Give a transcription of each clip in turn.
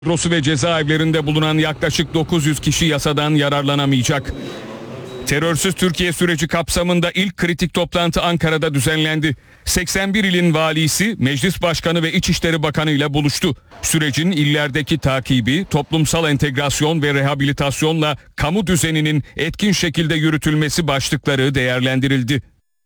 Kadrosu ve cezaevlerinde bulunan yaklaşık 900 kişi yasadan yararlanamayacak. Terörsüz Türkiye süreci kapsamında ilk kritik toplantı Ankara'da düzenlendi. 81 ilin valisi, Meclis Başkanı ve İçişleri Bakanı ile buluştu. Sürecin illerdeki takibi, toplumsal entegrasyon ve rehabilitasyonla kamu düzeninin etkin şekilde yürütülmesi başlıkları değerlendirildi.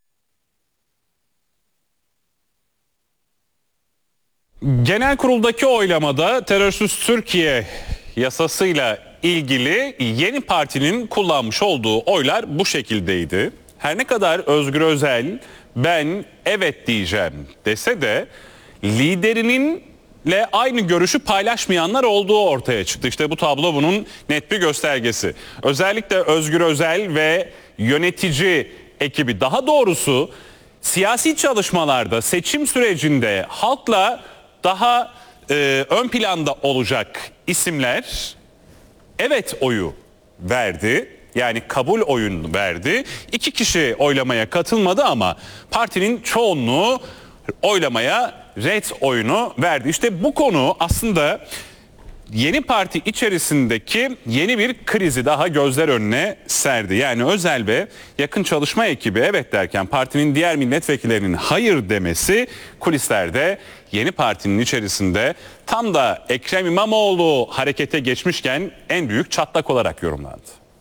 Genel kuruldaki oylamada terörsüz Türkiye yasasıyla ilgili yeni partinin kullanmış olduğu oylar bu şekildeydi. Her ne kadar Özgür Özel ben evet diyeceğim dese de liderininle aynı görüşü paylaşmayanlar olduğu ortaya çıktı. İşte bu tablo bunun net bir göstergesi. Özellikle Özgür Özel ve yönetici ekibi, daha doğrusu siyasi çalışmalarda, seçim sürecinde halkla daha ön planda olacak isimler evet oyu verdi. Yani kabul oyunu verdi. 2 kişi oylamaya katılmadı ama partinin çoğunluğu oylamaya red oyunu verdi. İşte bu konu aslında yeni parti içerisindeki yeni bir krizi daha gözler önüne serdi. Yani Özel ve yakın çalışma ekibi evet derken partinin diğer milletvekillerinin hayır demesi kulislerde yeni partinin içerisinde tam da Ekrem İmamoğlu harekete geçmişken en büyük çatlak olarak yorumlandı.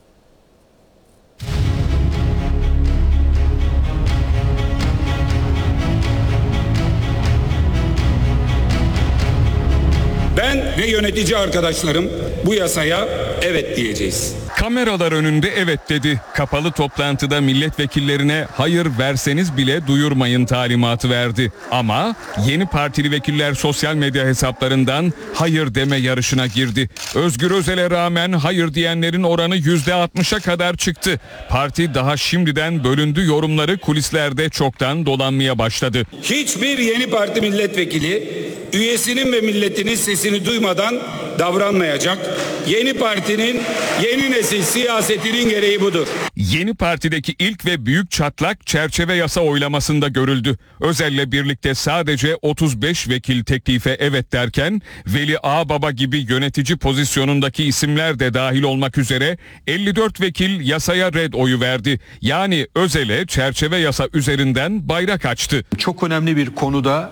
Ben ve yönetici arkadaşlarım bu yasaya evet diyeceğiz. Kameralar önünde evet dedi. Kapalı toplantıda milletvekillerine hayır verseniz bile duyurmayın talimatı verdi. Ama yeni partili vekiller sosyal medya hesaplarından hayır deme yarışına girdi. Özgür Özel'e rağmen hayır diyenlerin oranı %60'a kadar çıktı. Parti daha şimdiden bölündü yorumları kulislerde çoktan dolanmaya başladı. Hiçbir yeni parti milletvekili üyesinin ve milletinin sesini duymadan davranmayacak. Yeni partinin yeni nesil siyasetinin gereği budur. Yeni partideki ilk ve büyük çatlak çerçeve yasa oylamasında görüldü. Özel'le birlikte sadece 35 vekil teklife evet derken Veli Ağbaba gibi yönetici pozisyonundaki isimler de dahil olmak üzere 54 vekil yasaya red oyu verdi. Yani Özel'e çerçeve yasa üzerinden bayrak açtı. Çok önemli bir konuda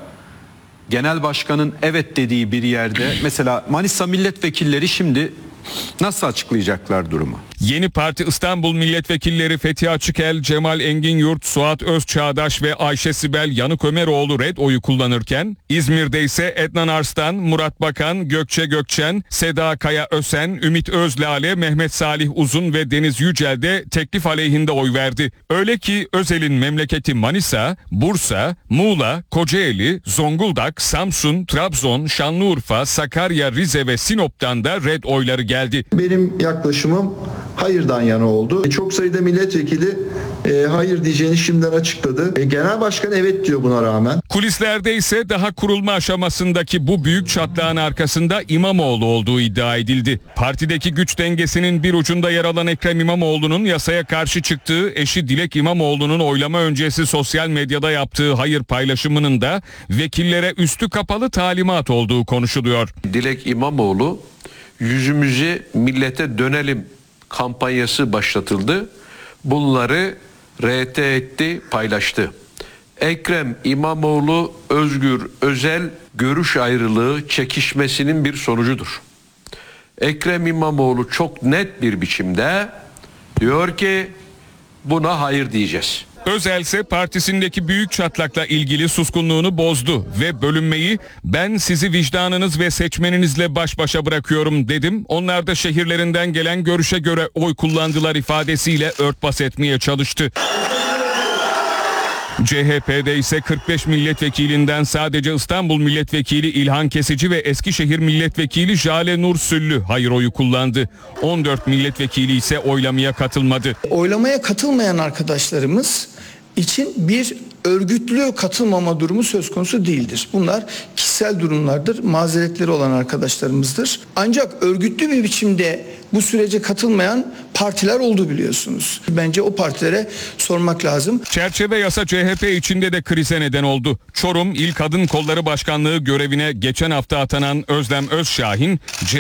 genel başkanın evet dediği bir yerde mesela Manisa milletvekilleri şimdi nasıl açıklayacaklar durumu? Yeni Parti İstanbul milletvekilleri Fethi Açıkel, Cemal Enginyurt, Suat Özçağdaş ve Ayşe Sibel Yanıkömeroğlu red oyu kullanırken İzmir'de ise Ednan Arslan, Murat Bakan, Gökçe Gökçen, Seda Kaya Ösen, Ümit Özlale, Mehmet Salih Uzun ve Deniz Yücel de teklif aleyhinde oy verdi. Öyle ki Özel'in memleketi Manisa, Bursa, Muğla, Kocaeli, Zonguldak, Samsun, Trabzon, Şanlıurfa, Sakarya, Rize ve Sinop'tan da red oyları geldi. Benim yaklaşımım hayırdan yana oldu. Çok sayıda milletvekili hayır diyeceğini şimdiden açıkladı. Genel başkan evet diyor buna rağmen. Kulislerde ise daha kurulma aşamasındaki bu büyük çatlağın arkasında İmamoğlu olduğu iddia edildi. Partideki güç dengesinin bir ucunda yer alan Ekrem İmamoğlu'nun yasaya karşı çıktığı, eşi Dilek İmamoğlu'nun oylama öncesi sosyal medyada yaptığı hayır paylaşımının da vekillere üstü kapalı talimat olduğu konuşuluyor. Dilek İmamoğlu yüzümüzü millete dönelim kampanyası başlatıldı. Bunları RT etti, paylaştı. Ekrem İmamoğlu, Özgür Özel görüş ayrılığı çekişmesinin bir sonucudur. Ekrem İmamoğlu çok net bir biçimde diyor ki buna hayır diyeceğiz. Özel ise partisindeki büyük çatlakla ilgili suskunluğunu bozdu ve bölünmeyi ben sizi vicdanınız ve seçmeninizle baş başa bırakıyorum dedim. Onlar da şehirlerinden gelen görüşe göre oy kullandılar ifadesiyle örtbas etmeye çalıştı. CHP'de ise 45 milletvekilinden sadece İstanbul milletvekili İlhan Kesici ve Eskişehir milletvekili Jale Nur Süllü hayır oyu kullandı. 14 milletvekili ise oylamaya katılmadı. Oylamaya katılmayan arkadaşlarımız için bir örgütlü katılmama durumu söz konusu değildir. Bunlar kişisel durumlardır, mazeretleri olan arkadaşlarımızdır. Ancak örgütlü bir biçimde bu sürece katılmayan partiler oldu biliyorsunuz. Bence o partilere sormak lazım. Çerçeve yasa CHP içinde de krize neden oldu. Çorum İl Kadın Kolları Başkanlığı görevine geçen hafta atanan Özlem Özşahin,